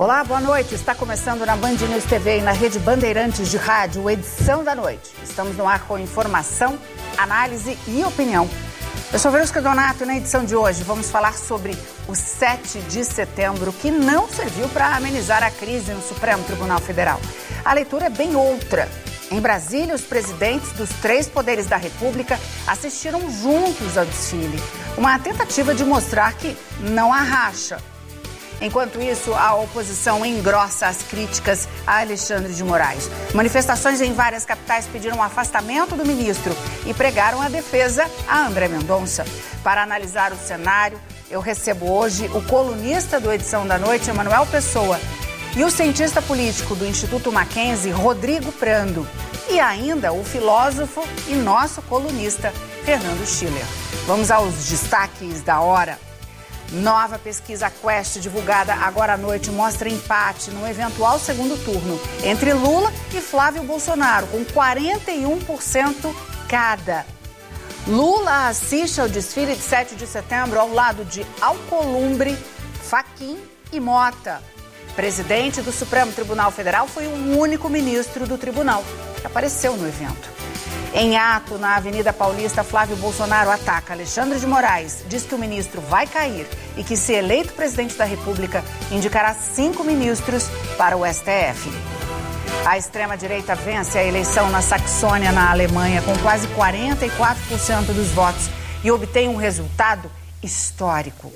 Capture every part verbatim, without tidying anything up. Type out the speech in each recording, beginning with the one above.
Olá, boa noite. Está começando na Band News T V e na Rede Bandeirantes de Rádio, edição da noite. Estamos no ar com informação, análise e opinião. Eu sou Verusca Donato e na edição de hoje vamos falar sobre o sete de setembro, que não serviu para amenizar a crise no Supremo Tribunal Federal. A leitura é bem outra. Em Brasília, os presidentes dos três poderes da República assistiram juntos ao desfile. Uma tentativa de mostrar que não há racha. Enquanto isso, a oposição engrossa as críticas a Alexandre de Moraes. Manifestações em várias capitais pediram o afastamento do ministro e pregaram a defesa a André Mendonça. Para analisar o cenário, eu recebo hoje o colunista do Edição da Noite, Emanuel Pessoa, e o cientista político do Instituto Mackenzie, Rodrigo Prando. E ainda o filósofo e nosso colunista, Fernando Schiller. Vamos aos destaques da hora. Nova pesquisa Quest, divulgada agora à noite, mostra empate no eventual segundo turno entre Lula e Flávio Bolsonaro, com quarenta e um por cento cada. Lula assiste ao desfile de sete de setembro ao lado de Alcolumbre, Fachin e Mota. Presidente do Supremo Tribunal Federal foi o único ministro do tribunal que apareceu no evento. Em ato, na Avenida Paulista, Flávio Bolsonaro ataca Alexandre de Moraes, diz que o ministro vai cair e que, se eleito presidente da República, indicará cinco ministros para o S T F. A extrema-direita vence a eleição na Saxônia, na Alemanha, com quase quarenta e quatro por cento dos votos e obtém um resultado histórico.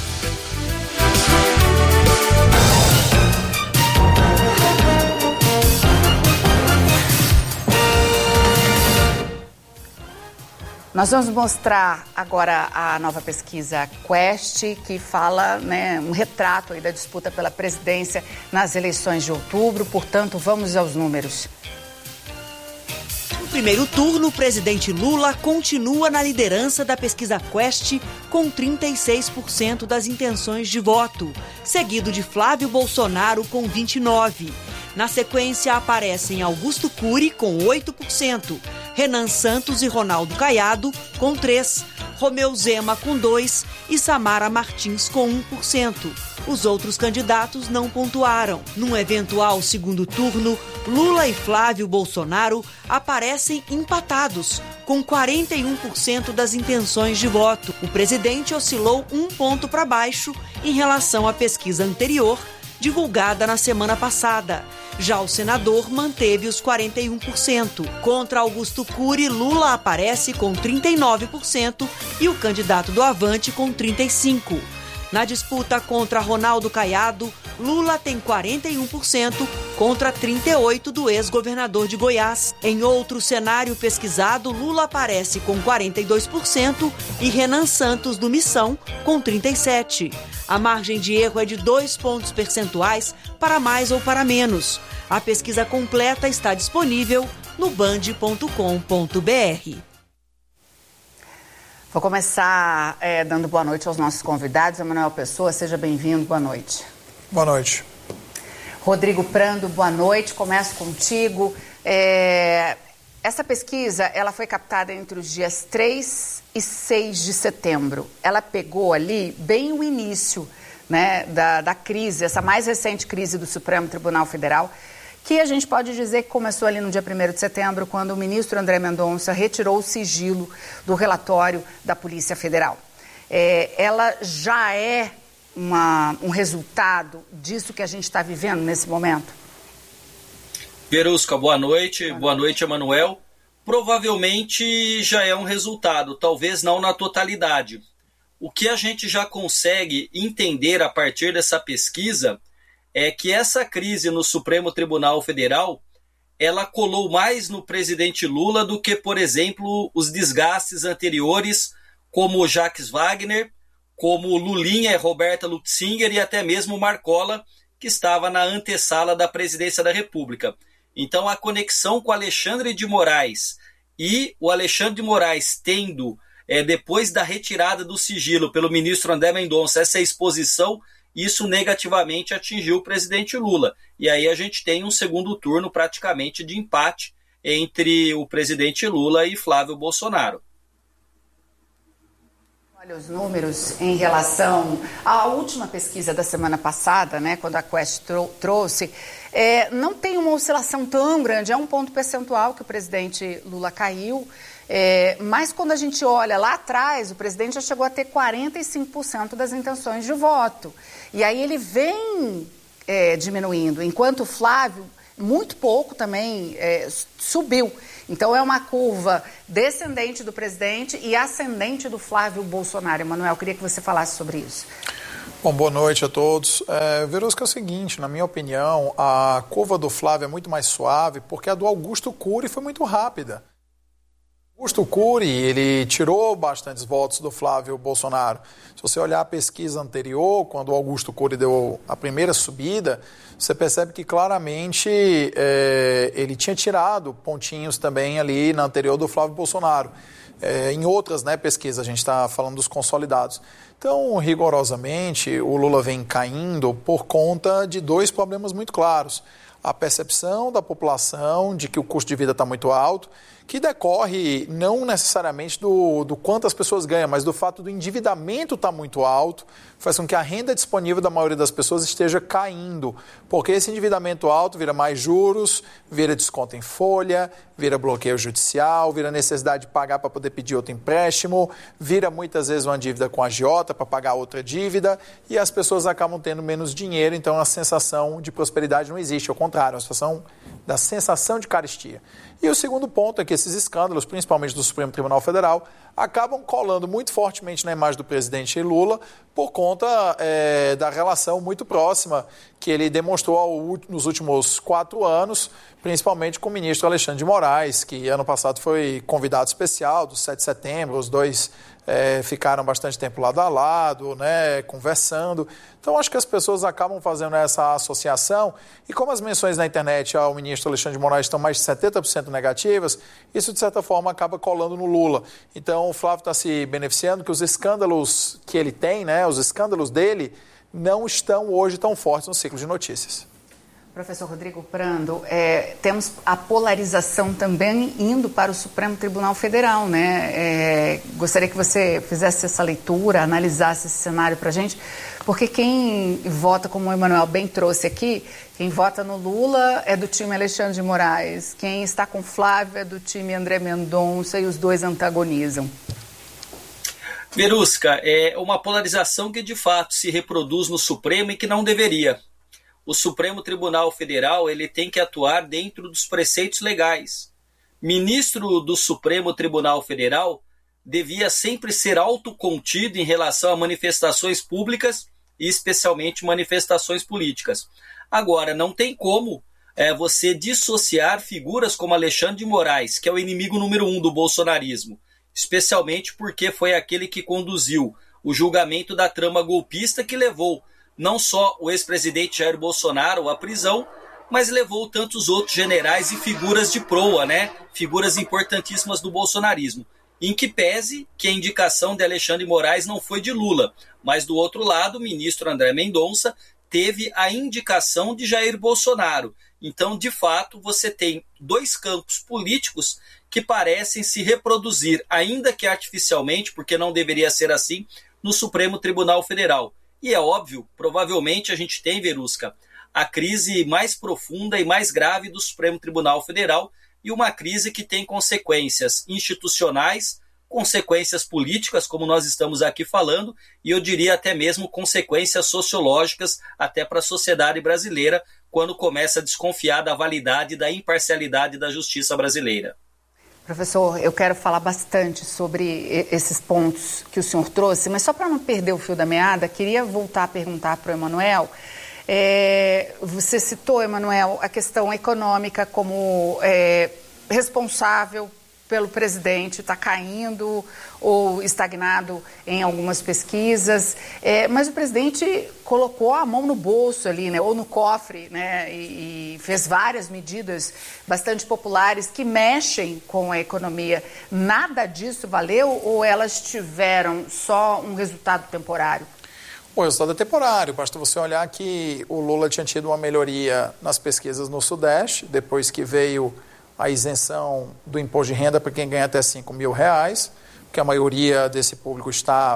Nós vamos mostrar agora a nova pesquisa Quest, que fala, né, um retrato aí da disputa pela presidência nas eleições de outubro. Portanto, vamos aos números. No primeiro turno, o presidente Lula continua na liderança da pesquisa Quest com trinta e seis por cento das intenções de voto, seguido de Flávio Bolsonaro com vinte e nove por cento. Na sequência, aparecem Augusto Cury com oito por cento, Renan Santos e Ronaldo Caiado com três por cento, Romeu Zema com dois por cento e Samara Martins com um por cento. Os outros candidatos não pontuaram. Num eventual segundo turno, Lula e Flávio Bolsonaro aparecem empatados, com quarenta e um por cento das intenções de voto. O presidente oscilou um ponto para baixo em relação à pesquisa anterior, divulgada na semana passada. Já o senador manteve os quarenta e um por cento. Contra Augusto Cury, Lula aparece com trinta e nove por cento e o candidato do Avante com trinta e cinco por cento. Na disputa contra Ronaldo Caiado, Lula tem quarenta e um por cento contra trinta e oito por cento do ex-governador de Goiás. Em outro cenário pesquisado, Lula aparece com quarenta e dois por cento e Renan Santos, do Missão, com trinta e sete por cento. A margem de erro é de dois pontos percentuais para mais ou para menos. A pesquisa completa está disponível no band ponto com ponto br. Vou começar é, dando boa noite aos nossos convidados. Emanuel Pessoa, seja bem-vindo, boa noite. Boa noite. Rodrigo Prando, boa noite, começo contigo. É, essa pesquisa, ela foi captada entre os dias três e seis de setembro. Ela pegou ali bem o início, né, da, da crise, essa mais recente crise do Supremo Tribunal Federal, que a gente pode dizer que começou ali no dia primeiro de setembro, quando o ministro André Mendonça retirou o sigilo do relatório da Polícia Federal. É, ela já é uma, um resultado disso que a gente está vivendo nesse momento? Verusca, boa noite. Boa, boa noite, Emanuel. Provavelmente já é um resultado, talvez não na totalidade. O que a gente já consegue entender a partir dessa pesquisa é que essa crise no Supremo Tribunal Federal, ela colou mais no presidente Lula do que, por exemplo, os desgastes anteriores, como Jacques Wagner, como Lulinha, Roberta Lutzinger e até mesmo Marcola, que estava na antessala da presidência da República. Então, a conexão com Alexandre de Moraes e o Alexandre de Moraes tendo, é, depois da retirada do sigilo pelo ministro André Mendonça, essa exposição, isso negativamente atingiu o presidente Lula. E aí a gente tem um segundo turno praticamente de empate entre o presidente Lula e Flávio Bolsonaro. Olha, os números em relação à última pesquisa da semana passada, né, quando a Quest trou- trouxe, é, não tem uma oscilação tão grande, é um ponto percentual que o presidente Lula caiu, é, mas quando a gente olha lá atrás, o presidente já chegou a ter quarenta e cinco por cento das intenções de voto. E aí ele vem é, diminuindo, enquanto o Flávio, muito pouco também, é, subiu. Então, é uma curva descendente do presidente e ascendente do Flávio Bolsonaro. Emanuel, queria que você falasse sobre isso. Bom, boa noite a todos. É, Verusca, é o seguinte, na minha opinião, a curva do Flávio é muito mais suave porque a do Augusto Cury foi muito rápida. Augusto Cury, ele tirou bastantes votos do Flávio Bolsonaro. Se você olhar a pesquisa anterior, quando o Augusto Cury deu a primeira subida, você percebe que claramente é, ele tinha tirado pontinhos também ali na anterior do Flávio Bolsonaro. É, em outras, né, pesquisas, a gente está falando dos consolidados. Então, rigorosamente, o Lula vem caindo por conta de dois problemas muito claros. A percepção da população de que o custo de vida está muito alto, que decorre não necessariamente do, do quanto as pessoas ganham, mas do fato do endividamento estar muito alto, faz com que a renda disponível da maioria das pessoas esteja caindo, porque esse endividamento alto vira mais juros, vira desconto em folha, vira bloqueio judicial, vira necessidade de pagar para poder pedir outro empréstimo, vira muitas vezes uma dívida com a agiota para pagar outra dívida, e as pessoas acabam tendo menos dinheiro, então a sensação de prosperidade não existe, ao contrário, a sensação da sensação de carestia. E o segundo ponto é que esses escândalos, principalmente do Supremo Tribunal Federal, acabam colando muito fortemente na imagem do presidente Lula por conta é, da relação muito próxima que ele demonstrou ao, nos últimos quatro anos, principalmente com o ministro Alexandre de Moraes, que ano passado foi convidado especial do sete de setembro, os dois é, ficaram bastante tempo lado a lado, né, conversando. Então, acho que as pessoas acabam fazendo essa associação e como as menções na internet ao ministro Alexandre de Moraes estão mais de setenta por cento negativas, isso, de certa forma, acaba colando no Lula. Então, o Flávio está se beneficiando que os escândalos que ele tem, né, os escândalos dele, não estão hoje tão fortes no ciclo de notícias. Professor Rodrigo Prando, é, temos a polarização também indo para o Supremo Tribunal Federal, né? É, gostaria que você fizesse essa leitura, analisasse esse cenário para a gente, porque quem vota, como o Emanuel bem trouxe aqui, quem vota no Lula é do time Alexandre de Moraes, quem está com Flávio é do time André Mendonça e os dois antagonizam. Verusca, é uma polarização que de fato se reproduz no Supremo e que não deveria. O Supremo Tribunal Federal ele tem que atuar dentro dos preceitos legais. Ministro do Supremo Tribunal Federal devia sempre ser autocontido em relação a manifestações públicas e especialmente manifestações políticas. Agora, não tem como é, você dissociar figuras como Alexandre de Moraes, que é o inimigo número um do bolsonarismo, especialmente porque foi aquele que conduziu o julgamento da trama golpista que levou não só o ex-presidente Jair Bolsonaro à prisão, mas levou tantos outros generais e figuras de proa, né? Figuras importantíssimas do bolsonarismo. Em que pese que a indicação de Alexandre de Moraes não foi de Lula, mas do outro lado, o ministro André Mendonça teve a indicação de Jair Bolsonaro. Então, de fato, você tem dois campos políticos que parecem se reproduzir, ainda que artificialmente, porque não deveria ser assim, no Supremo Tribunal Federal. E é óbvio, provavelmente a gente tem, Verusca, a crise mais profunda e mais grave do Supremo Tribunal Federal e uma crise que tem consequências institucionais, consequências políticas, como nós estamos aqui falando, e eu diria até mesmo consequências sociológicas até para a sociedade brasileira, quando começa a desconfiar da validade e da imparcialidade da justiça brasileira. Professor, eu quero falar bastante sobre esses pontos que o senhor trouxe, mas só para não perder o fio da meada, queria voltar a perguntar para o Emanuel. É, você citou, Emanuel, a questão econômica como é, responsável pelo presidente, está caindo ou estagnado em algumas pesquisas, é, mas o presidente colocou a mão no bolso ali, né, ou no cofre, né, e, e fez várias medidas bastante populares que mexem com a economia. Nada disso valeu ou elas tiveram só um resultado temporário? O resultado é temporário, basta você olhar que o Lula tinha tido uma melhoria nas pesquisas no Sudeste, depois que veio a isenção do imposto de renda para quem ganha até cinco mil reais, porque a maioria desse público está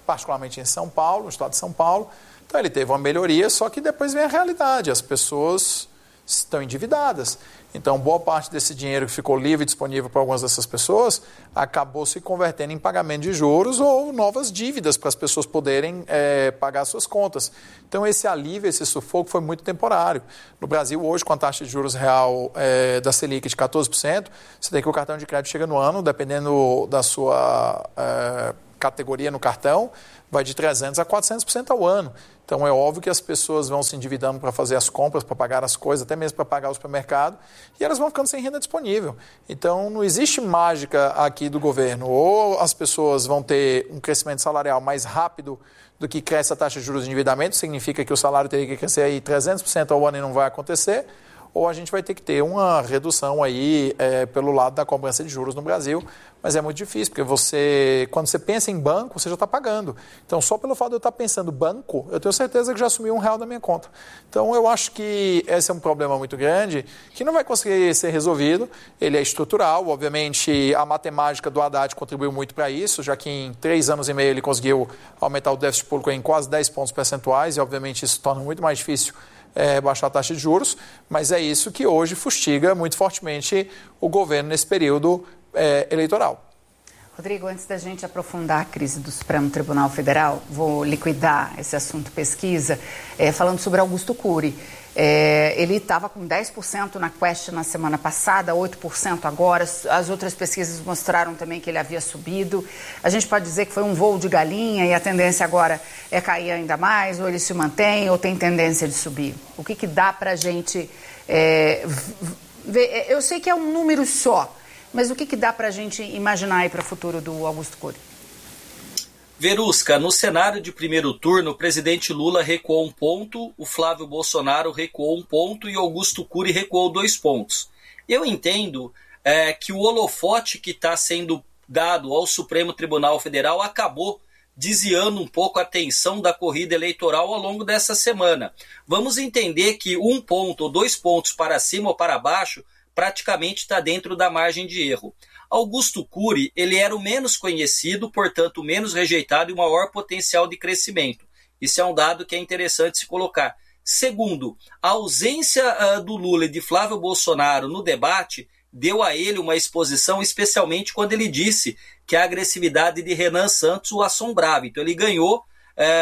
particularmente em São Paulo, no estado de São Paulo. Então ele teve uma melhoria, só que depois vem a realidade, as pessoas estão endividadas. Então, boa parte desse dinheiro que ficou livre e disponível para algumas dessas pessoas acabou se convertendo em pagamento de juros ou novas dívidas para as pessoas poderem é, pagar suas contas. Então, esse alívio, esse sufoco foi muito temporário. No Brasil, hoje, com a taxa de juros real é, da Selic de quatorze por cento, você tem que o cartão de crédito chega no ano, dependendo da sua é, categoria no cartão, vai de trezentos por cento a quatrocentos por cento ao ano. Então, é óbvio que as pessoas vão se endividando para fazer as compras, para pagar as coisas, até mesmo para pagar o supermercado, e elas vão ficando sem renda disponível. Então, não existe mágica aqui do governo. Ou as pessoas vão ter um crescimento salarial mais rápido do que cresce a taxa de juros de endividamento, significa que o salário teria que crescer aí trezentos por cento ao ano e não vai acontecer, ou a gente vai ter que ter uma redução aí é, pelo lado da cobrança de juros no Brasil, mas é muito difícil, porque você, quando você pensa em banco, você já está pagando. Então, só pelo fato de eu estar pensando banco, eu tenho certeza que já sumiu um real da minha conta. Então, eu acho que esse é um problema muito grande, que não vai conseguir ser resolvido, ele é estrutural, obviamente a matemática do Haddad contribuiu muito para isso, já que em três anos e meio ele conseguiu aumentar o déficit público em quase dez pontos percentuais, e obviamente isso torna muito mais difícil É, baixar a taxa de juros, mas é isso que hoje fustiga muito fortemente o governo nesse período é, eleitoral. Rodrigo, antes da gente aprofundar a crise do Supremo Tribunal Federal, vou liquidar esse assunto pesquisa, é, falando sobre Augusto Cury. É, ele estava com dez por cento na Quest na semana passada, oito por cento agora. As outras pesquisas mostraram também que ele havia subido. A gente pode dizer que foi um voo de galinha e a tendência agora é cair ainda mais, ou ele se mantém, ou tem tendência de subir? O que, que dá para a gente é, ver? Eu sei que é um número só, mas o que, que dá para a gente imaginar aí para o futuro do Augusto Cury? Verusca, no cenário de primeiro turno, o presidente Lula recuou um ponto, o Flávio Bolsonaro recuou um ponto e Augusto Cury recuou dois pontos. Eu entendo é, que o holofote que está sendo dado ao Supremo Tribunal Federal acabou desviando um pouco a atenção da corrida eleitoral ao longo dessa semana. Vamos entender que um ponto ou dois pontos para cima ou para baixo praticamente está dentro da margem de erro. Augusto Cury, ele era o menos conhecido, portanto, o menos rejeitado e o maior potencial de crescimento. Isso é um dado que é interessante se colocar. Segundo, a ausência uh, do Lula e de Flávio Bolsonaro no debate deu a ele uma exposição, especialmente quando ele disse que a agressividade de Renan Santos o assombrava. Então, ele ganhou uh,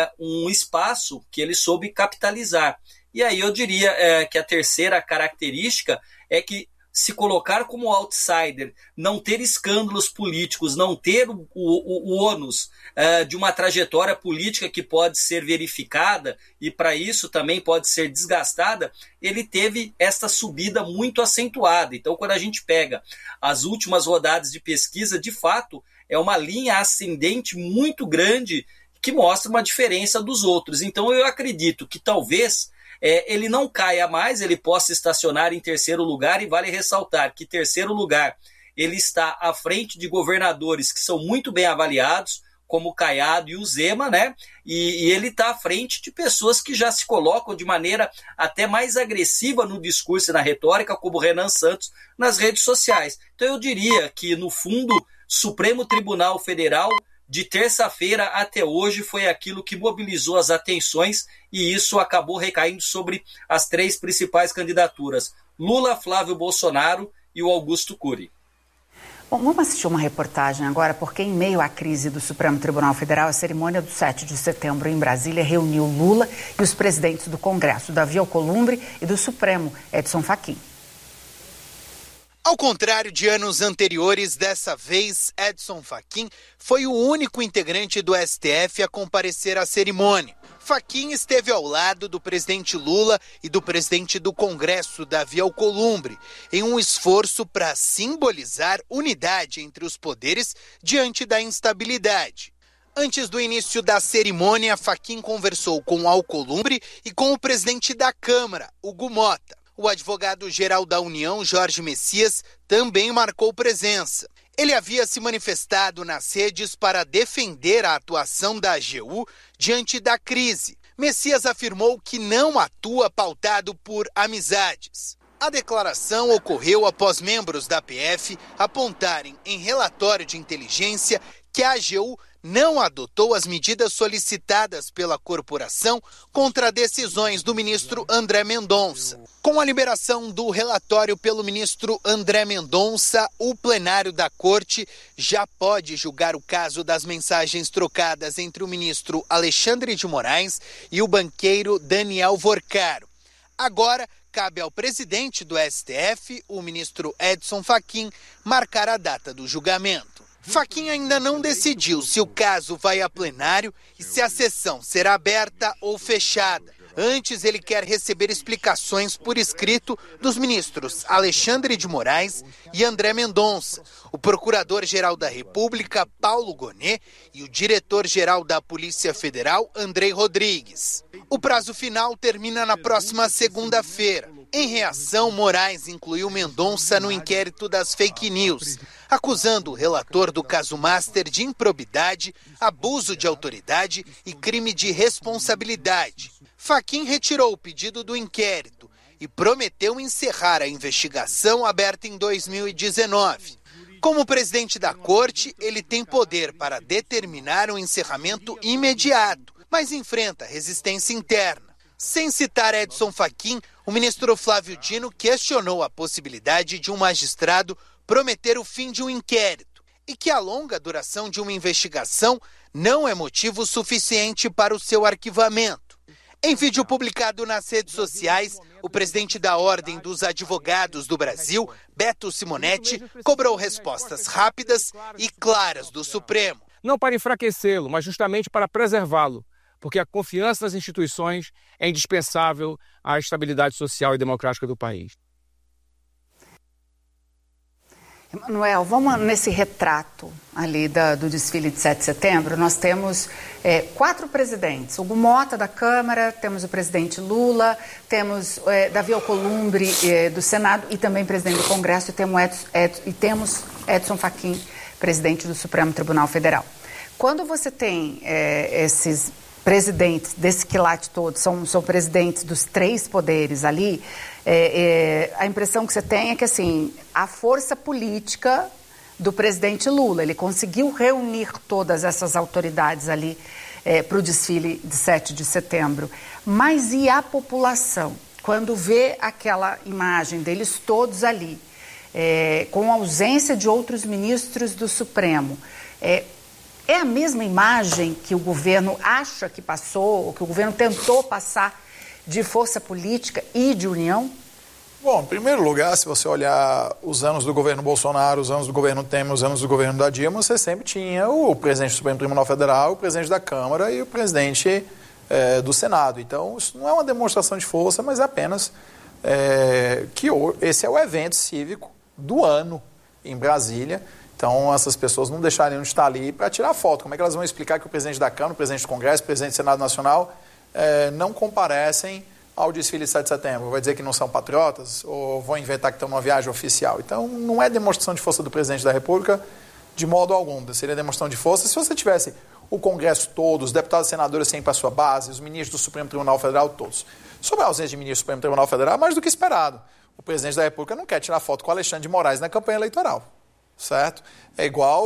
um espaço que ele soube capitalizar. E aí eu diria uh, que a terceira característica é que se colocar como outsider, não ter escândalos políticos, não ter o, o, o ônus uh, de uma trajetória política que pode ser verificada e para isso também pode ser desgastada, ele teve esta subida muito acentuada. Então, quando a gente pega as últimas rodadas de pesquisa, de fato, é uma linha ascendente muito grande que mostra uma diferença dos outros. Então, eu acredito que talvez É, ele não caia mais, ele possa estacionar em terceiro lugar, e vale ressaltar que terceiro lugar ele está à frente de governadores que são muito bem avaliados, como o Caiado e o Zema, né? E, e ele está à frente de pessoas que já se colocam de maneira até mais agressiva no discurso e na retórica, como o Renan Santos nas redes sociais. Então eu diria que, no fundo, Supremo Tribunal Federal, de terça-feira até hoje, foi aquilo que mobilizou as atenções e isso acabou recaindo sobre as três principais candidaturas: Lula, Flávio Bolsonaro e o Augusto Cury. Bom, vamos assistir uma reportagem agora, porque em meio à crise do Supremo Tribunal Federal, a cerimônia do sete de setembro em Brasília reuniu Lula e os presidentes do Congresso, Davi Alcolumbre, e do Supremo, Edson Fachin. Ao contrário de anos anteriores, dessa vez, Edson Fachin foi o único integrante do S T F a comparecer à cerimônia. Fachin esteve ao lado do presidente Lula e do presidente do Congresso, Davi Alcolumbre, em um esforço para simbolizar unidade entre os poderes diante da instabilidade. Antes do início da cerimônia, Fachin conversou com Alcolumbre e com o presidente da Câmara, Hugo Mota. O advogado-geral da União, Jorge Messias, também marcou presença. Ele havia se manifestado nas redes para defender a atuação da A G U diante da crise. Messias afirmou que não atua pautado por amizades. A declaração ocorreu após membros da P F apontarem em relatório de inteligência que a A G U não adotou as medidas solicitadas pela corporação contra decisões do ministro André Mendonça. Com a liberação do relatório pelo ministro André Mendonça, o plenário da Corte já pode julgar o caso das mensagens trocadas entre o ministro Alexandre de Moraes e o banqueiro Daniel Vorcaro. Agora, cabe ao presidente do S T F, o ministro Edson Fachin, marcar a data do julgamento. Fachin ainda não decidiu se o caso vai a plenário e se a sessão será aberta ou fechada. Antes, ele quer receber explicações por escrito dos ministros Alexandre de Moraes e André Mendonça, o procurador-geral da República, Paulo Gonet, e o diretor-geral da Polícia Federal, Andrei Rodrigues. O prazo final termina na próxima segunda-feira. Em reação, Moraes incluiu Mendonça no inquérito das fake news, acusando o relator do caso Master de improbidade, abuso de autoridade e crime de responsabilidade. Fachin retirou o pedido do inquérito e prometeu encerrar a investigação aberta em dois mil e dezenove. Como presidente da Corte, ele tem poder para determinar um encerramento imediato, mas enfrenta resistência interna. Sem citar Edson Fachin, o ministro Flávio Dino questionou a possibilidade de um magistrado prometer o fim de um inquérito e que a longa duração de uma investigação não é motivo suficiente para o seu arquivamento. Em vídeo publicado nas redes sociais, o presidente da Ordem dos Advogados do Brasil, Beto Simonetti, cobrou respostas rápidas e claras do Supremo. Não para enfraquecê-lo, mas justamente para preservá-lo, porque a confiança nas instituições é indispensável à estabilidade social e democrática do país. Emanuel, vamos nesse retrato ali da, do desfile de sete de setembro. Nós temos é, quatro presidentes. Hugo Mota, da Câmara, temos o presidente Lula, temos é, Davi Alcolumbre, é, do Senado, e também presidente do Congresso, e temos, Edson, Edson, e temos Edson Fachin, presidente do Supremo Tribunal Federal. Quando você tem é, esses presidentes desse quilate todo, são, são presidentes dos três poderes ali, é, é, a impressão que você tem é que, assim, a força política do presidente Lula, ele conseguiu reunir todas essas autoridades ali é, para o desfile de sete de setembro. Mas e a população? Quando vê aquela imagem deles todos ali, é, com a ausência de outros ministros do Supremo, é, É a mesma imagem que o governo acha que passou, ou que o governo tentou passar, de força política e de união? Bom, em primeiro lugar, se você olhar os anos do governo Bolsonaro, os anos do governo Temer, os anos do governo da Dilma, você sempre tinha o presidente do Supremo Tribunal Federal, o presidente da Câmara e o presidente é, do Senado. Então, isso não é uma demonstração de força, mas é apenas é, que esse é o evento cívico do ano em Brasília. Então, essas pessoas não deixariam de estar ali para tirar foto. Como é que elas vão explicar que o presidente da Câmara, o presidente do Congresso, o presidente do Senado Nacional eh, não comparecem ao desfile de sete de setembro? Vai dizer que não são patriotas? Ou vão inventar que estão numa viagem oficial? Então, não é demonstração de força do presidente da República de modo algum. Seria demonstração de força se você tivesse o Congresso todo, os deputados e senadores sempre à sua base, os ministros do Supremo Tribunal Federal todos. Sobre a ausência de ministro do Supremo Tribunal Federal, mais do que esperado. O presidente da República não quer tirar foto com o Alexandre de Moraes na campanha eleitoral. Certo? É igual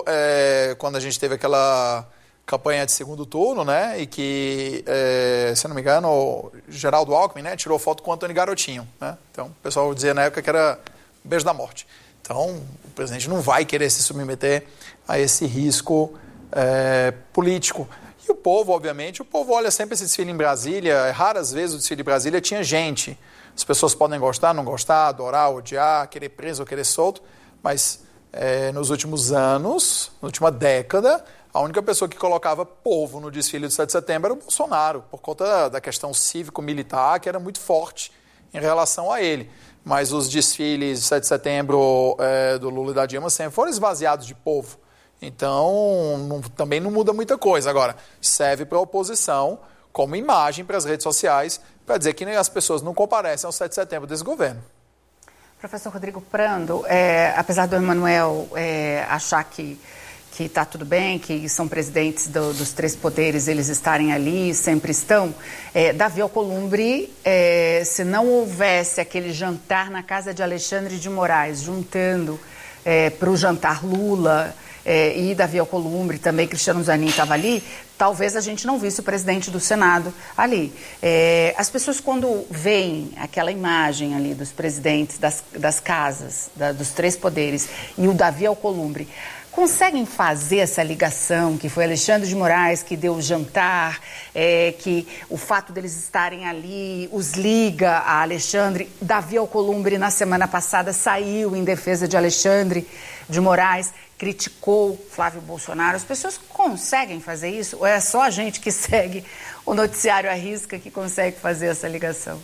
é, quando a gente teve aquela campanha de segundo turno, né? E que, é, se não me engano, o Geraldo Alckmin, né, tirou foto com o Antônio Garotinho, né? Então, o pessoal dizia na época que era um beijo da morte. Então, o presidente não vai querer se submeter a esse risco é, político. E o povo, obviamente, o povo olha sempre esse desfile em Brasília. Raras vezes o desfile de Brasília tinha gente. As pessoas podem gostar, não gostar, adorar, odiar, querer preso ou querer solto, mas É, nos últimos anos, na última década, a única pessoa que colocava povo no desfile do sete de setembro era o Bolsonaro, por conta da questão cívico-militar, que era muito forte em relação a ele. Mas os desfiles de sete de setembro é, do Lula e da Dilma sempre foram esvaziados de povo. Então, não, também não muda muita coisa. Agora, serve para a oposição como imagem para as redes sociais, para dizer que as pessoas não comparecem ao sete de setembro desse governo. Professor Rodrigo Prando, é, apesar do Emanuel é, achar que que está tudo bem, que são presidentes do, dos três poderes, eles estarem ali, sempre estão, é, Davi Alcolumbre, é, se não houvesse aquele jantar na casa de Alexandre de Moraes, juntando é, para o jantar Lula é, e Davi Alcolumbre, também Cristiano Zanin estava ali, talvez a gente não visse o presidente do Senado ali. É, as pessoas, quando veem aquela imagem ali dos presidentes das, das casas, da, dos três poderes, e o Davi Alcolumbre, conseguem fazer essa ligação, que foi Alexandre de Moraes que deu o jantar, é, que o fato deles estarem ali os liga a Alexandre. Davi Alcolumbre, na semana passada, saiu em defesa de Alexandre de Moraes, criticou Flávio Bolsonaro. As pessoas conseguem fazer isso? Ou é só a gente que segue o noticiário à risca que consegue fazer essa ligação?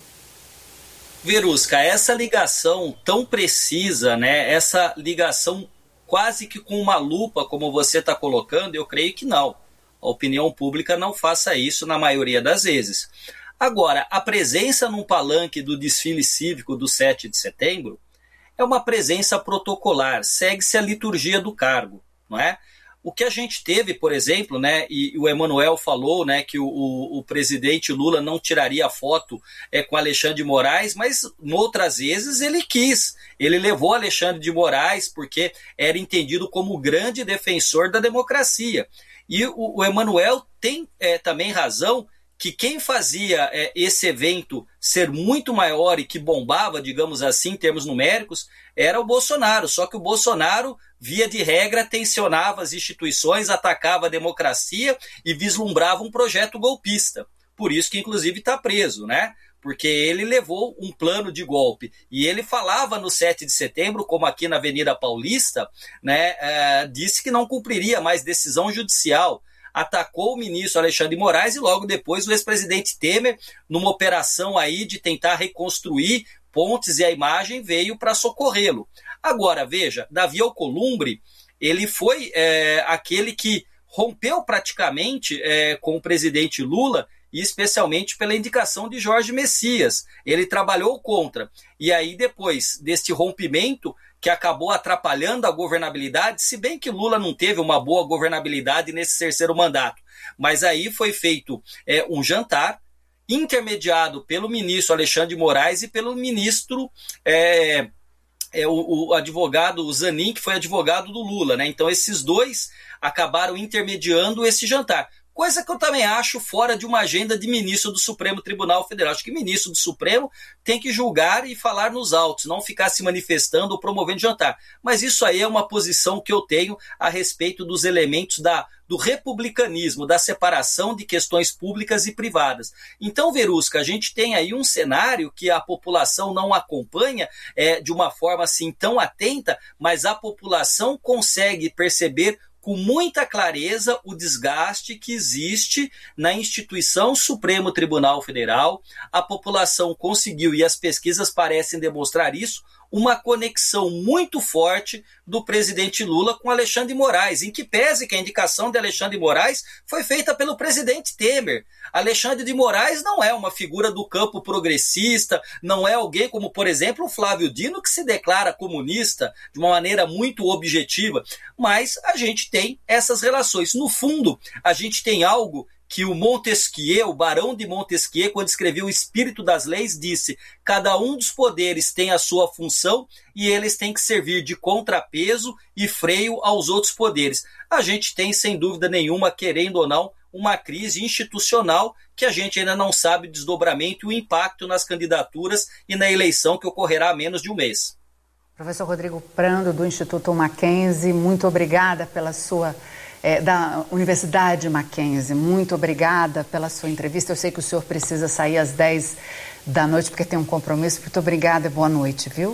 Verusca, essa ligação tão precisa, né? Essa ligação quase que com uma lupa, como você está colocando, eu creio que não. A opinião pública não faça isso na maioria das vezes. Agora, a presença num palanque do desfile cívico do sete de setembro é uma presença protocolar, segue-se a liturgia do cargo, não é? O que a gente teve, por exemplo, né, e o Emanuel falou, né, que o, o, o presidente Lula não tiraria foto é, com Alexandre de Moraes, mas outras vezes ele quis. Ele levou Alexandre de Moraes porque era entendido como o grande defensor da democracia. E o, o Emanuel tem é, também razão que quem fazia é, esse evento ser muito maior e que bombava, digamos assim, em termos numéricos, era o Bolsonaro. Só que o Bolsonaro, via de regra, tensionava as instituições, atacava a democracia e vislumbrava um projeto golpista. Por isso que, inclusive, está preso, né? Porque ele levou um plano de golpe. E ele falava no sete de setembro, como aqui na Avenida Paulista, né, é, disse que não cumpriria mais decisão judicial. Atacou o ministro Alexandre de Moraes e logo depois o ex-presidente Temer, numa operação aí de tentar reconstruir pontes e a imagem, veio para socorrê-lo. Agora, veja, Davi Alcolumbre, ele foi é, aquele que rompeu praticamente é, com o presidente Lula, e especialmente pela indicação de Jorge Messias. Ele trabalhou contra. E aí, depois deste rompimento, que acabou atrapalhando a governabilidade, se bem que Lula não teve uma boa governabilidade nesse terceiro mandato. Mas aí foi feito é, um jantar, intermediado pelo ministro Alexandre de Moraes e pelo ministro, é, é, o, o advogado o Zanin, que foi advogado do Lula, né? Então esses dois acabaram intermediando esse jantar. Coisa que eu também acho fora de uma agenda de ministro do Supremo Tribunal Federal. Acho que ministro do Supremo tem que julgar e falar nos autos, não ficar se manifestando ou promovendo jantar. Mas isso aí é uma posição que eu tenho a respeito dos elementos da, do republicanismo, da separação de questões públicas e privadas. Então, Verusca, a gente tem aí um cenário que a população não acompanha é, de uma forma assim tão atenta, mas a população consegue perceber com muita clareza o desgaste que existe na instituição Supremo Tribunal Federal. A população conseguiu, e as pesquisas parecem demonstrar isso, uma conexão muito forte do presidente Lula com Alexandre de Moraes, em que pese que a indicação de Alexandre de Moraes foi feita pelo presidente Temer. Alexandre de Moraes não é uma figura do campo progressista, não é alguém como, por exemplo, o Flávio Dino, que se declara comunista de uma maneira muito objetiva, mas a gente tem essas relações. No fundo, a gente tem algo que o Montesquieu, o Barão de Montesquieu, quando escreveu O Espírito das Leis, disse: cada um dos poderes tem a sua função e eles têm que servir de contrapeso e freio aos outros poderes. A gente tem, sem dúvida nenhuma, querendo ou não, uma crise institucional que a gente ainda não sabe o desdobramento e o impacto nas candidaturas e na eleição que ocorrerá há menos de um mês. Professor Rodrigo Prando, do Instituto Mackenzie, muito obrigada pela sua... É, da Universidade Mackenzie, muito obrigada pela sua entrevista. Eu sei que o senhor precisa sair às dez da noite porque tem um compromisso. Muito obrigada e boa noite, viu?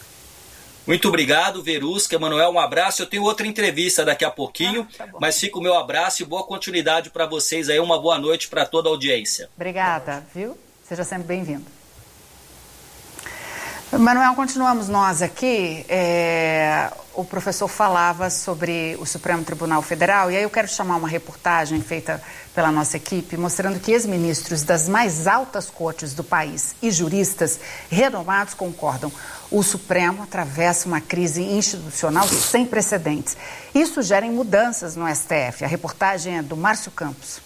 Muito obrigado, Verusca. Emanuel, um abraço. Eu tenho outra entrevista daqui a pouquinho, ah, tá bom. Mas fica o meu abraço e boa continuidade para vocês aí. Uma boa noite para toda a audiência. Obrigada, viu? Seja sempre bem-vindo. Manuel, continuamos nós aqui. É, o professor falava sobre o Supremo Tribunal Federal e aí eu quero chamar uma reportagem feita pela nossa equipe mostrando que ex-ministros das mais altas cortes do país e juristas renomados concordam. O Supremo atravessa uma crise institucional sem precedentes. Isso gera mudanças no S T F. A reportagem é do Márcio Campos.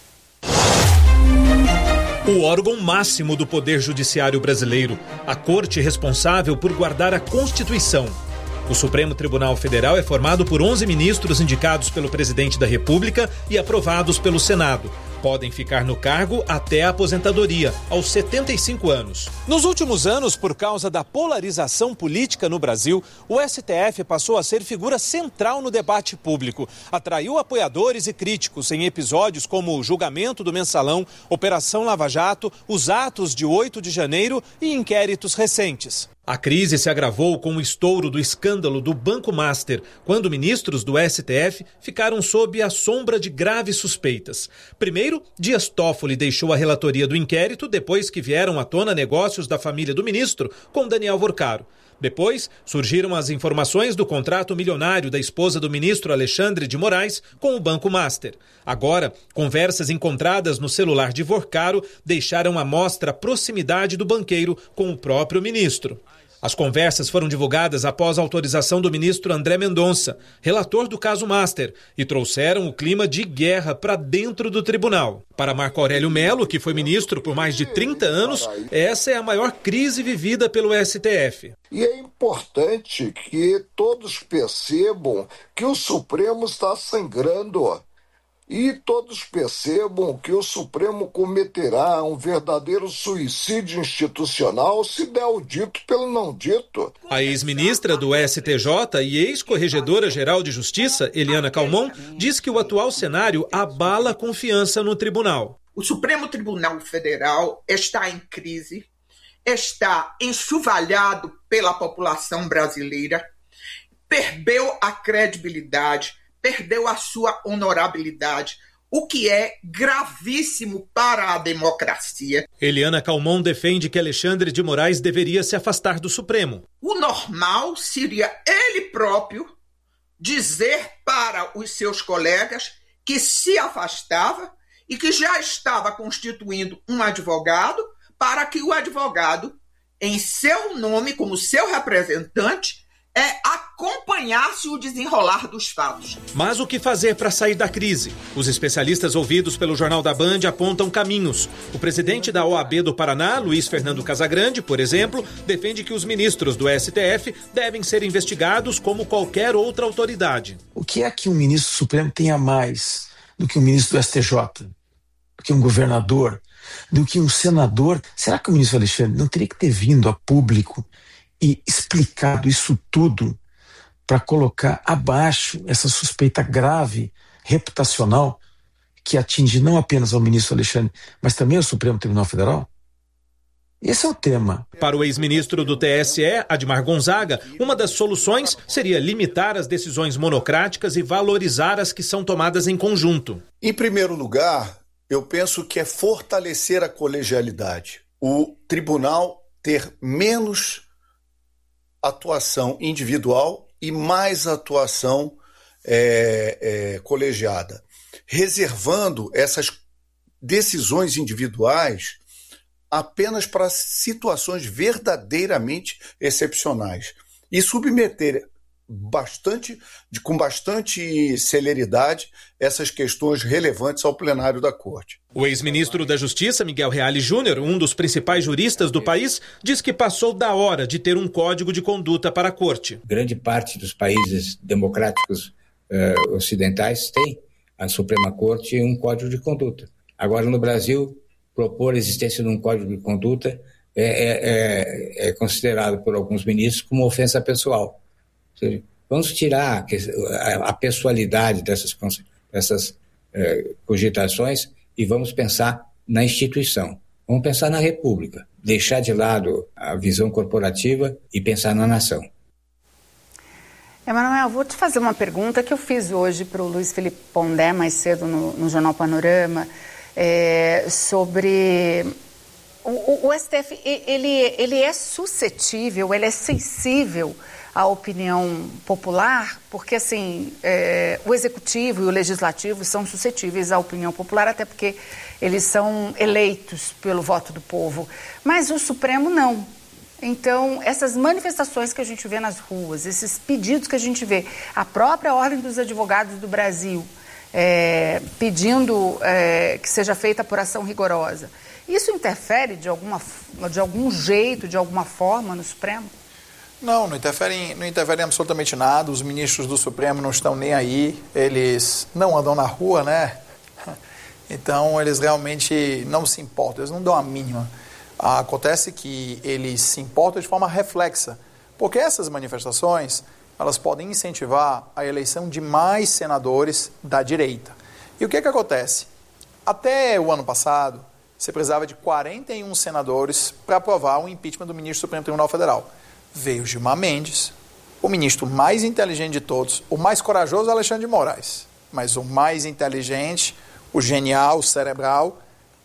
O órgão máximo do Poder Judiciário brasileiro, a corte responsável por guardar a Constituição. O Supremo Tribunal Federal é formado por onze ministros indicados pelo presidente da República e aprovados pelo Senado. Podem ficar no cargo até a aposentadoria, aos setenta e cinco anos. Nos últimos anos, por causa da polarização política no Brasil, o S T F passou a ser figura central no debate público. Atraiu apoiadores e críticos em episódios como o julgamento do Mensalão, Operação Lava Jato, os atos de oito de janeiro e inquéritos recentes. A crise se agravou com o estouro do escândalo do Banco Master, quando ministros do S T F ficaram sob a sombra de graves suspeitas. Primeiro, Dias Toffoli deixou a relatoria do inquérito depois que vieram à tona negócios da família do ministro com Daniel Vorcaro. Depois, surgiram as informações do contrato milionário da esposa do ministro Alexandre de Moraes com o Banco Master. Agora, conversas encontradas no celular de Vorcaro deixaram à mostra a proximidade do banqueiro com o próprio ministro. As conversas foram divulgadas após a autorização do ministro André Mendonça, relator do caso Master, e trouxeram o clima de guerra para dentro do tribunal. Para Marco Aurélio Mello, que foi ministro por mais de trinta anos, essa é a maior crise vivida pelo S T F. E é importante que todos percebam que o Supremo está sangrando. E todos percebam que o Supremo cometerá um verdadeiro suicídio institucional se der o dito pelo não dito. A ex-ministra do S T J e ex-corregedora-geral de Justiça, Eliana Calmon, diz que o atual cenário abala a confiança no tribunal. O Supremo Tribunal Federal está em crise, está enxovalhado pela população brasileira, perdeu a credibilidade, perdeu a sua honorabilidade, o que é gravíssimo para a democracia. Eliana Calmon defende que Alexandre de Moraes deveria se afastar do Supremo. O normal seria ele próprio dizer para os seus colegas que se afastava e que já estava constituindo um advogado para que o advogado, em seu nome, como seu representante, é acompanhar-se o desenrolar dos fatos. Mas o que fazer para sair da crise? Os especialistas ouvidos pelo Jornal da Band apontam caminhos. O presidente da O A B do Paraná, Luiz Fernando Casagrande, por exemplo, defende que os ministros do S T F devem ser investigados como qualquer outra autoridade. O que é que um ministro supremo tenha mais do que um ministro do S T J? Do que um governador? Do que um senador? Será que o ministro Alexandre não teria que ter vindo a público e explicado isso tudo para colocar abaixo essa suspeita grave, reputacional, que atinge não apenas ao ministro Alexandre, mas também ao Supremo Tribunal Federal? Esse é o tema. Para o ex-ministro do T S E, Admar Gonzaga, uma das soluções seria limitar as decisões monocráticas e valorizar as que são tomadas em conjunto. Em primeiro lugar, eu penso que é fortalecer a colegialidade. O tribunal ter menos atuação individual e mais atuação é, é, colegiada, reservando essas decisões individuais apenas para situações verdadeiramente excepcionais e submeter bastante, de, com bastante celeridade essas questões relevantes ao plenário da Corte. O ex-ministro da Justiça, Miguel Reale Júnior, um dos principais juristas do país, diz que passou da hora de ter um código de conduta para a Corte. Grande parte dos países democráticos uh, ocidentais tem a Suprema Corte um código de conduta. Agora, no Brasil, propor a existência de um código de conduta é, é, é considerado por alguns ministros como ofensa pessoal. Ou seja, vamos tirar a pessoalidade dessas, dessas eh, cogitações e vamos pensar na instituição. Vamos pensar na República, deixar de lado a visão corporativa e pensar na nação. Emanuel, vou te fazer uma pergunta que eu fiz hoje para o Luiz Felipe Pondé, mais cedo no, no Jornal Panorama, é, sobre... O, o S T F, ele, ele é suscetível, ele é sensível à opinião popular, porque assim, é, o executivo e o legislativo são suscetíveis à opinião popular, até porque eles são eleitos pelo voto do povo, mas o Supremo não. Então, essas manifestações que a gente vê nas ruas, esses pedidos que a gente vê, a própria Ordem dos Advogados do Brasil é, pedindo é, que seja feita apuração rigorosa, isso interfere de, alguma, de algum jeito, de alguma forma no Supremo? Não, não interfere, não interfere em absolutamente nada. Os ministros do Supremo não estão nem aí. Eles não andam na rua, né? Então, eles realmente não se importam. Eles não dão a mínima. Acontece que eles se importam de forma reflexa. Porque essas manifestações, elas podem incentivar a eleição de mais senadores da direita. E o que que acontece? Até o ano passado, você precisava de quarenta e um senadores para aprovar o impeachment do ministro do Supremo Tribunal Federal. Veio Gilmar Mendes, o ministro mais inteligente de todos, o mais corajoso Alexandre de Moraes, mas o mais inteligente, o genial, o cerebral,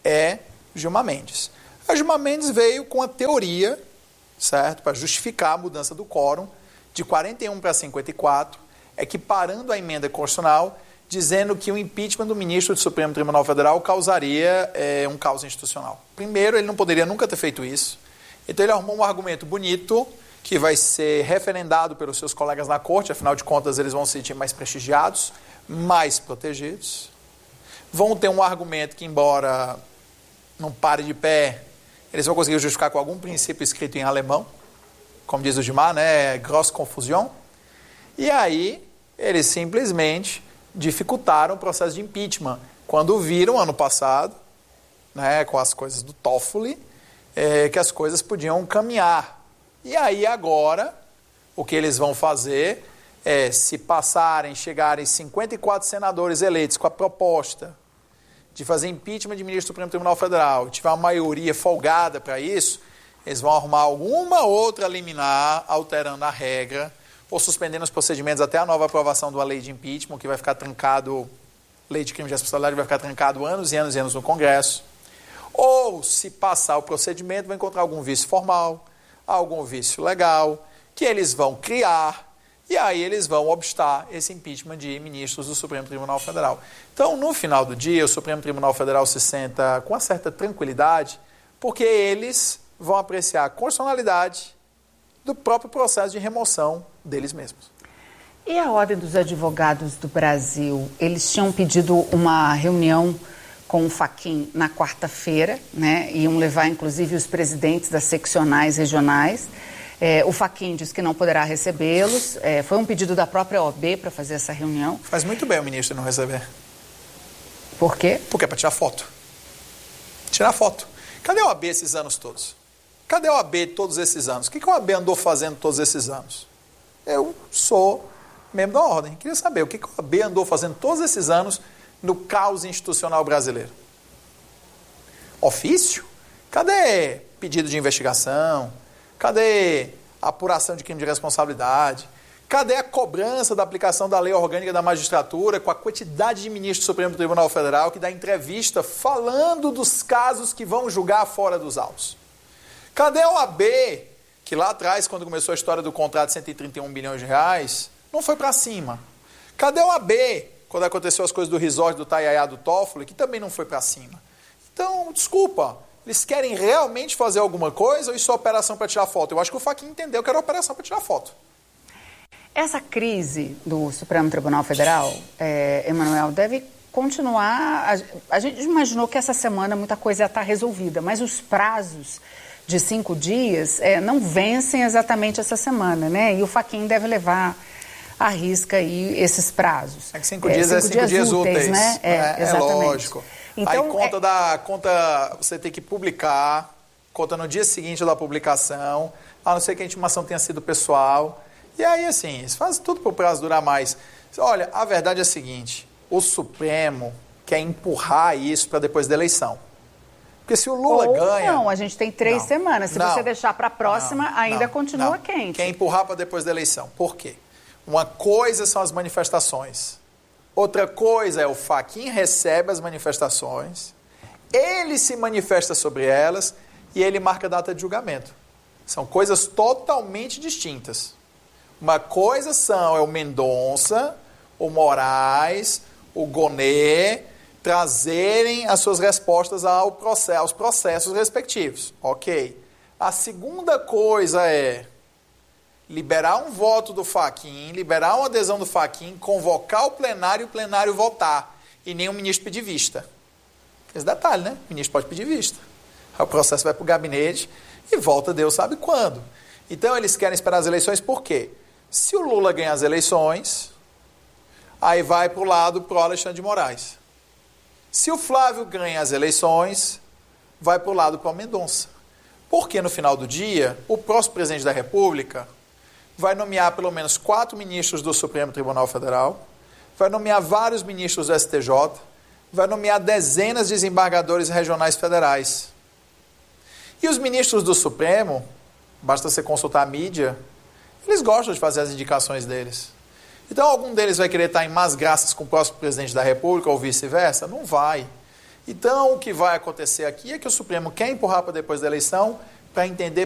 é Gilmar Mendes. A Gilmar Mendes veio com a teoria, certo, para justificar a mudança do quórum de quarenta e um para cinquenta e quatro, equiparando a emenda constitucional, dizendo que o impeachment do ministro do Supremo Tribunal Federal causaria é, um caos institucional. Primeiro, ele não poderia nunca ter feito isso. Então, ele arrumou um argumento bonito, que vai ser referendado pelos seus colegas na corte, afinal de contas, eles vão se sentir mais prestigiados, mais protegidos. Vão ter um argumento que, embora não pare de pé, eles vão conseguir justificar com algum princípio escrito em alemão, como diz o Gilmar, né? Grosse Confusion. E aí, eles simplesmente dificultaram o processo de impeachment. Quando viram, ano passado, né, com as coisas do Toffoli, é, que as coisas podiam caminhar. E aí, agora, o que eles vão fazer é, se passarem, chegarem cinquenta e quatro senadores eleitos com a proposta de fazer impeachment de ministro do Supremo Tribunal Federal, e tiver uma maioria folgada para isso, eles vão arrumar alguma outra liminar, alterando a regra, ou suspendendo os procedimentos até a nova aprovação de uma lei de impeachment, que vai ficar trancado, lei de crime de responsabilidade, vai ficar trancado anos e anos e anos no Congresso. Ou, se passar o procedimento, vai encontrar algum vício formal, algum vício legal, que eles vão criar, e aí eles vão obstar esse impeachment de ministros do Supremo Tribunal Federal. Então, no final do dia, o Supremo Tribunal Federal se senta com uma certa tranquilidade, porque eles vão apreciar a constitucionalidade do próprio processo de remoção deles mesmos. E a Ordem dos Advogados do Brasil, eles tinham pedido uma reunião com o Fachin na quarta-feira, né? Iam levar, inclusive, os presidentes das seccionais regionais. É, o Fachin diz que não poderá recebê-los. É, foi um pedido da própria O A B para fazer essa reunião. Faz muito bem o ministro não receber. Por quê? Porque é para tirar foto. Tirar foto. Cadê a O A B esses anos todos? Cadê a O A B todos esses anos? O que, que a O A B andou fazendo todos esses anos? Eu sou membro da Ordem. Queria saber o que, que a O A B andou fazendo todos esses anos no caos institucional brasileiro. Ofício? Cadê pedido de investigação? Cadê a apuração de crime de responsabilidade? Cadê a cobrança da aplicação da lei orgânica da magistratura com a quantidade de ministros do Supremo Tribunal Federal que dá entrevista falando dos casos que vão julgar fora dos autos? Cadê a O A B, que lá atrás, quando começou a história do contrato de cento e trinta e um bilhões de reais, não foi para cima? Cadê a O A B, quando aconteceu as coisas do resort, do Taiaiá, do Toffoli, que também não foi para cima? Então, desculpa, eles querem realmente fazer alguma coisa ou isso é operação para tirar foto? Eu acho que o Fachin entendeu que era operação para tirar foto. Essa crise do Supremo Tribunal Federal, é, Emanuel, deve continuar. A, a gente imaginou que essa semana muita coisa ia estar resolvida, mas os prazos de cinco dias é, não vencem exatamente essa semana, né? E o Fachin deve levar à risca aí esses prazos. É que cinco dias é cinco, cinco dias, dias úteis, úteis, né? É, é, é lógico. Então, aí conta, é... da, conta, você tem que publicar, conta no dia seguinte da publicação, a não ser que a intimação tenha sido pessoal. E aí, assim, eles fazem tudo para o prazo durar mais. Olha, a verdade é a seguinte, o Supremo quer empurrar isso para depois da eleição. Porque se o Lula Ou ganha... não, a gente tem três não, semanas. Se não, você deixar para a próxima, não, ainda não, continua não. quente. Quer empurrar para depois da eleição. Por quê? Uma coisa são as manifestações. Outra coisa é o Fachin recebe as manifestações, ele se manifesta sobre elas e ele marca a data de julgamento. São coisas totalmente distintas. Uma coisa são é o Mendonça, o Moraes, o Gonê trazerem as suas respostas ao processo, aos processos respectivos. Ok. A segunda coisa é liberar um voto do Fachin, liberar uma adesão do Fachin, convocar o plenário e o plenário votar. E nem o ministro pedir vista. Esse detalhe, né? O ministro pode pedir vista. Aí o processo vai para o gabinete e volta Deus sabe quando. Então eles querem esperar as eleições por quê? Se o Lula ganhar as eleições, aí vai para o lado pro Alexandre de Moraes. Se o Flávio ganha as eleições, vai para o lado pro Mendonça. Porque no final do dia, o próximo presidente da República vai nomear pelo menos quatro ministros do Supremo Tribunal Federal, vai nomear vários ministros do S T J, vai nomear dezenas de desembargadores regionais federais. E os ministros do Supremo, basta você consultar a mídia, eles gostam de fazer as indicações deles. Então, algum deles vai querer estar em más graças com o próximo presidente da República ou vice-versa? Não vai. Então, o que vai acontecer aqui é que o Supremo quer empurrar para depois da eleição para entender